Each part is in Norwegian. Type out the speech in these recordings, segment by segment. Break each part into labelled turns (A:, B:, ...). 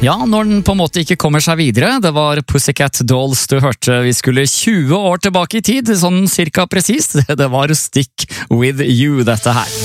A: Ja, når den på en måte ikke kommer seg videre. Det var Pussycat Dolls du hørte. Vi skulle 20 år tilbake i tid, sånn cirka presist. Det var Stick With You, dette her.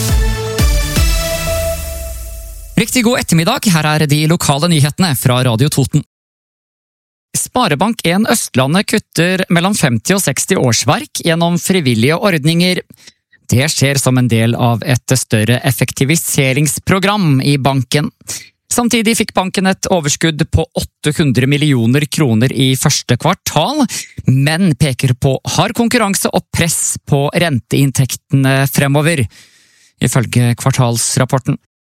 A: Riktig god ettermiddag, her er de lokale nyhetene fra Radio Toten. Sparebank 1 Østlandet kutter mellom 50 og 60 årsverk gjennom frivillige ordninger. Det skjer som en del av et større effektiviseringsprogram i banken. Samtidig fikk banken et overskudd på 800 millioner kroner i første kvartal, men peker på hard konkurranse og press på renteinntektene fremover, ifølge kvartalsrapporten.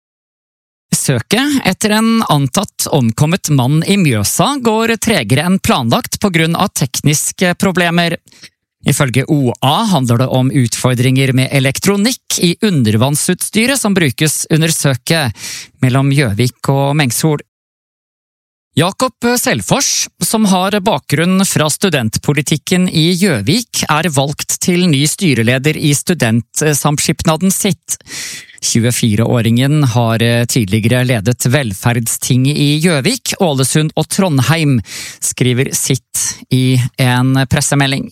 A: Søket etter en antatt omkommet mann i Mjøsa går tregere enn planlagt på grunn av tekniske problemer. Ifølge OA handler det om utfordringer med elektronikk i undervannsutstyret som brukes under søket mellom Gjøvik og Mengsol. Jakob Selfors, som har bakgrunn fra studentpolitikken i Gjøvik, er valgt til ny styreleder i studentsamskipnaden sitt. 24-åringen har tidligere ledet velferdstinget i Gjøvik, Ålesund og Trondheim, skriver sitt i en pressemelding.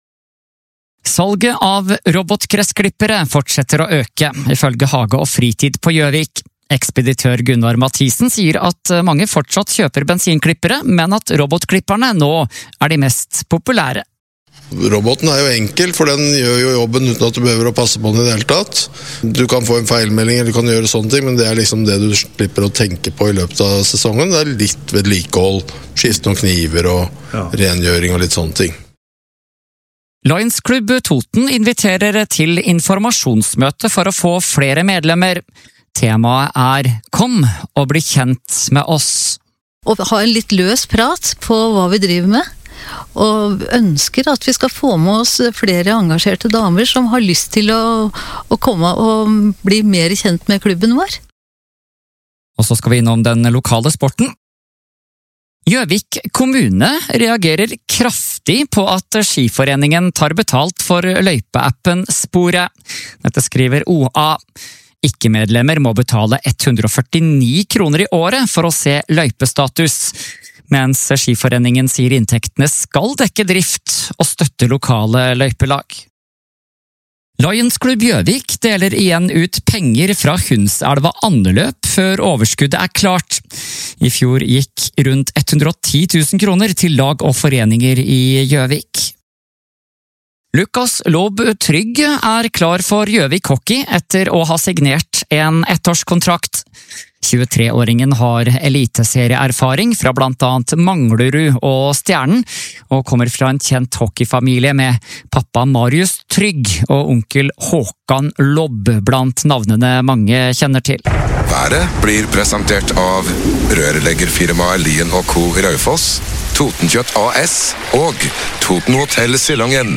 A: Salget av robotgressklippere fortsetter å øke, ifølge Hage og Fritid på Gjøvik. Ekspeditør Gunnar Mathisen sier at mange fortsatt kjøper bensinklippere, men at robotklipperne nå er de mest populære.
B: Roboten er jo enkel, for den gjør jo jobben uten at du behøver å passe på den i det hele tatt. Du kan få en feilmelding, eller du kan gjøre sånne ting, men det er liksom det du slipper å tenke på i løpet av sesongen. Det er litt vedlikehold, skifte noen kniver og rengjøring og litt sånne ting.
A: Lions Club Toten inviterer til informasjonsmøte for å få flere medlemmer. Temaet er «Kom og bli kjent med oss».
C: Og ha en litt løs prat på hva vi driver med, og ønsker at vi skal få med oss flere engasjerte damer som har lyst til å komme og bli mer kjent med klubben vår.
A: Og så skal vi innom den lokale sporten. Gjøvik kommune reagerer kraftig på at Skiforeningen tar betalt for løypeappen Sporet. Dette skriver OA. Ikke-medlemmer må betale 149 kroner i året for å se løypestatus, mens Skiforeningen sier inntektene skal dekke drift og støtte lokale løypelag. Lions Club Gjøvik deler igjen ut penger fra Hundselva andeløp før overskuddet er klart. I fjor gikk rundt 110 000 kroner til lag og foreninger i Gjøvik. Lukas Lob Trygg er klar for Gjøvik hockey etter å ha signert en ettårskontrakt. 23-åringen har eliteserieerfaring fra blant annet Manglerud og Stjernen, og kommer fra en kjent hockeyfamilie med pappa Marius Trygg og onkel Håkan Lobb blant navnene mange kjenner til.
D: Været blir presentert av rørleggerfirmaet Lien & Co. Raufoss, Totenkjøtt AS og Toten Hotel Silangen.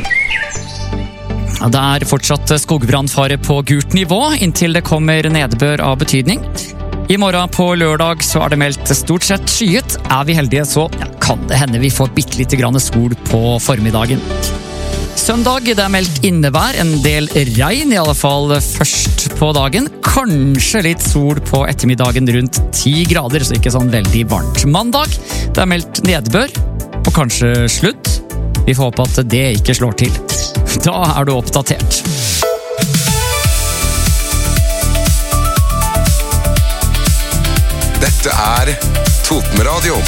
A: Det er fortsatt skogbrannfare på gult nivå inntil det kommer nedbør av betydning. I morgen på lørdag så er det meldt stort sett skyet. Er vi heldige så kan det hende vi får bitte lite grann sol på formiddagen. Søndag det er meldt innevær, en del regn i alle fall først på dagen. Kanskje litt sol på ettermiddagen rundt 10 grader, så ikke sånn veldig varmt. Mandag det er meldt nedbør og kanskje sludd. Vi får håpe at det ikke slår til. Da er du oppdatert.
D: Dette er Toten Radio.